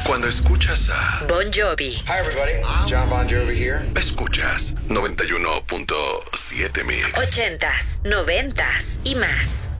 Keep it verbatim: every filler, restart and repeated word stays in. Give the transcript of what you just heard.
Cuando escuchas a Bon Jovi. Hi everybody, John Bon Jovi here. Escuchas noventa y uno punto siete Mix. Ochentas, noventas y más.